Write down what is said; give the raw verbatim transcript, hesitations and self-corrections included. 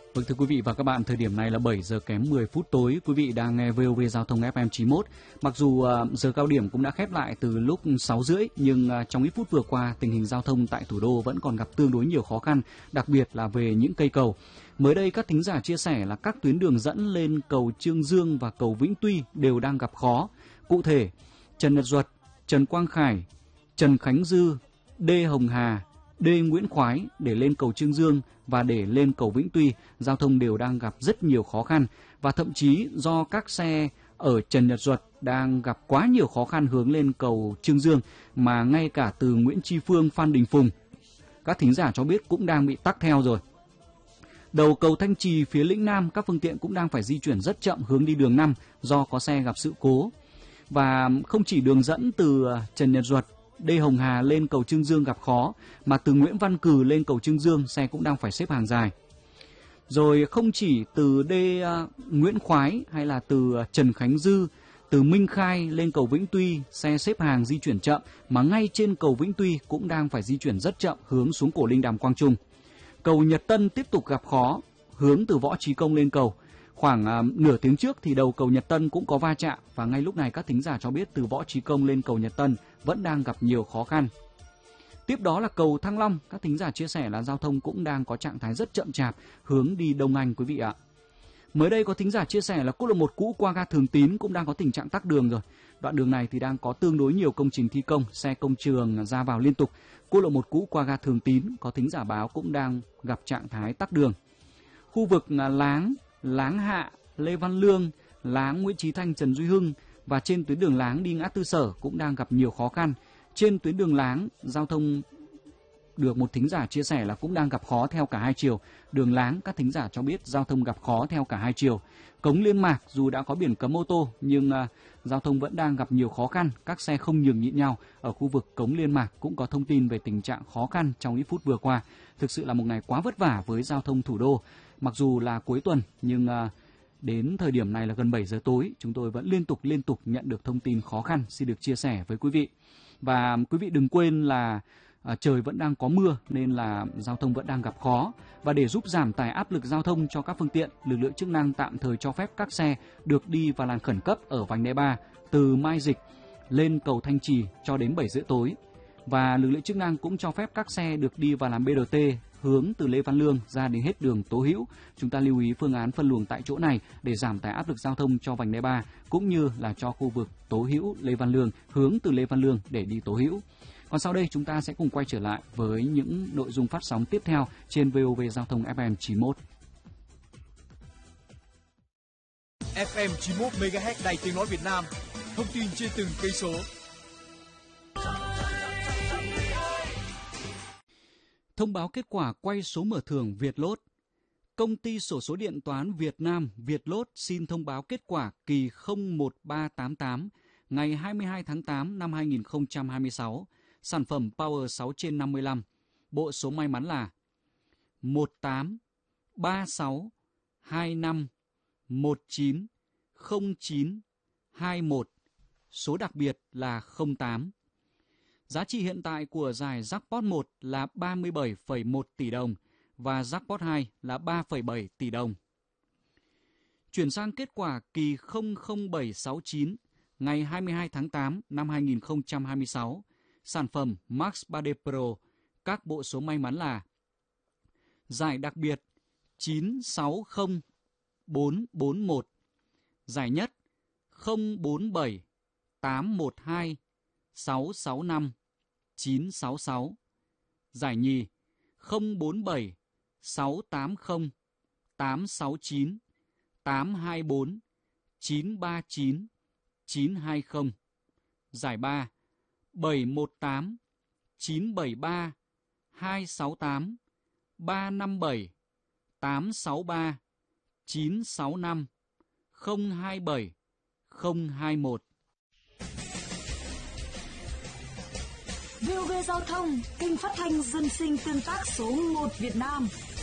Vâng, thưa quý vị và các bạn, thời điểm này là bảy giờ kém mười phút tối. Quý vị đang nghe vê o vê Giao thông ép em chín mốt. Mặc dù uh, giờ cao điểm cũng đã khép lại từ lúc sáu rưỡi, nhưng uh, trong ít phút vừa qua, tình hình giao thông tại thủ đô vẫn còn gặp tương đối nhiều khó khăn, đặc biệt là về những cây cầu. Mới đây, các thính giả chia sẻ là các tuyến đường dẫn lên cầu Chương Dương và cầu Vĩnh Tuy đều đang gặp khó. Cụ thể, Trần Nhật Duật, Trần Quang Khải, Trần Khánh Dư, Đê Hồng Hà, Đê Nguyễn Khoái để lên cầu Chương Dương và để lên cầu Vĩnh Tuy, giao thông đều đang gặp rất nhiều khó khăn, và thậm chí do các xe ở Trần Nhật Duật đang gặp quá nhiều khó khăn hướng lên cầu Chương Dương, mà ngay cả từ Nguyễn Tri Phương, Phan Đình Phùng, các thính giả cho biết cũng đang bị tắc theo rồi. Đầu cầu Thanh Trì phía Lĩnh Nam, các phương tiện cũng đang phải di chuyển rất chậm hướng đi đường năm do có xe gặp sự cố. Và không chỉ đường dẫn từ Trần Nhật Duật, Đê Hồng Hà lên cầu Chương Dương gặp khó, mà từ Nguyễn Văn Cừ lên cầu Chương Dương xe cũng đang phải xếp hàng dài. Rồi không chỉ từ Đê uh, Nguyễn Khoái hay là từ uh, Trần Khánh Dư, từ Minh Khai lên cầu Vĩnh Tuy xe xếp hàng di chuyển chậm, mà ngay trên cầu Vĩnh Tuy cũng đang phải di chuyển rất chậm hướng xuống cổ Linh Đàm Quang Trung. Cầu Nhật Tân tiếp tục gặp khó, hướng từ Võ Trí Công lên cầu. Khoảng uh, nửa tiếng trước thì đầu cầu Nhật Tân cũng có va chạm, và ngay lúc này các thính giả cho biết từ Võ Trí Công lên cầu Nhật Tân vẫn đang gặp nhiều khó khăn. Tiếp đó là cầu Thăng Long, các thính giả chia sẻ là giao thông cũng đang có trạng thái rất chậm chạp hướng đi Đông Anh quý vị ạ. Mới đây có thính giả chia sẻ là quốc lộ một cũ qua ga Thường Tín cũng đang có tình trạng tắc đường rồi. Đoạn đường này thì đang có tương đối nhiều công trình thi công, xe công trường ra vào liên tục. Quốc lộ một cũ qua ga Thường Tín có thính giả báo cũng đang gặp trạng thái tắc đường. Khu vực Láng, Láng Hạ, Lê Văn Lương, Láng Nguyễn Chí Thanh, Trần Duy Hưng và trên tuyến đường Láng đi ngã tư Sở cũng đang gặp nhiều khó khăn. Trên tuyến đường Láng, giao thông được một thính giả chia sẻ là cũng đang gặp khó theo cả hai chiều. Đường Láng, các thính giả cho biết giao thông gặp khó theo cả hai chiều. Cống Liên Mạc dù đã có biển cấm ô tô nhưng uh, giao thông vẫn đang gặp nhiều khó khăn, các xe không nhường nhịn nhau. Ở khu vực Cống Liên Mạc cũng có thông tin về tình trạng khó khăn trong ít phút vừa qua. Thực sự là một ngày quá vất vả với giao thông thủ đô. Mặc dù là cuối tuần nhưng uh, đến thời điểm này là gần bảy giờ tối, chúng tôi vẫn liên tục liên tục nhận được thông tin khó khăn xin được chia sẻ với quý vị. Và quý vị đừng quên là à, trời vẫn đang có mưa nên là giao thông vẫn đang gặp khó. Và để giúp giảm tải áp lực giao thông cho các phương tiện, lực lượng chức năng tạm thời cho phép các xe được đi vào làn khẩn cấp ở vành đai ba từ Mai Dịch lên cầu Thanh Trì cho đến bảy rưỡi tối. Và lực lượng chức năng cũng cho phép các xe được đi vào làn bê rờ tê hướng từ Lê Văn Lương ra đến hết đường Tố Hữu. Chúng ta lưu ý phương án phân luồng tại chỗ này để giảm tải áp lực giao thông cho vành đai ba cũng như là cho khu vực Tố Hữu, Lê Văn Lương hướng từ Lê Văn Lương để đi Tố Hữu. Còn sau đây chúng ta sẽ cùng quay trở lại với những nội dung phát sóng tiếp theo trên vê o vê Giao thông ép em chín mốt. ép em chín mốt mê ga héc Đài Tiếng nói Việt Nam. Thông tin trên từng cây số. Thông báo kết quả quay số mở thưởng Vietlott. Công ty xổ số điện toán Việt Nam Vietlott xin thông báo kết quả kỳ không một ba tám tám ngày hai mươi hai tháng tám năm hai nghìn không trăm hai mươi sáu. Sản phẩm Power sáu trên năm mươi lăm. Bộ số may mắn là một tám ba sáu hai năm một chín không chín hai một. Số đặc biệt là không tám. Giá trị hiện tại của giải Jackpot một là ba mươi bảy phẩy một tỷ đồng và Jackpot hai là ba phẩy bảy tỷ đồng. Chuyển sang kết quả kỳ không không bảy sáu chín ngày hai mươi hai tháng tám năm hai nghìn không trăm hai mươi sáu. Sản phẩm Max ba D Pro. Các bộ số may mắn là giải đặc biệt chín sáu không bốn bốn một, giải nhất không bốn bảy tám một hai sáu sáu năm chín sáu sáu, giải nhì không bốn bảy sáu tám không tám sáu chín tám hai bốn chín ba chín chín hai không, giải ba bảy một tám chín bảy ba hai sáu tám ba năm bảy tám sáu ba chín sáu năm không hai bảy không hai một. vê o vê Giao thông, kênh phát thanh dân sinh tương tác số một Việt Nam.